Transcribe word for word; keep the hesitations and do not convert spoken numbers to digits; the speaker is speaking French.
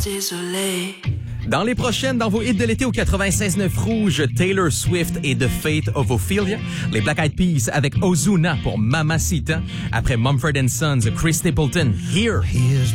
désolé. Dans les prochaines, dans vos hits de l'été au quatre-vingt-seize neuf Rouge, Taylor Swift et The Fate of Ophelia. Les Black Eyed Peas avec Ozuna pour Mamacita. Après Mumford and Sons, Chris Stapleton, Here. Here's